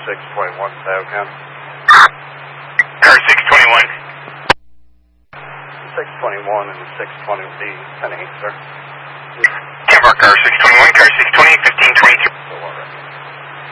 621 Southbound. Car 621. 621 and 620 will be 10-8, sir. Car 621, car 620, 1523.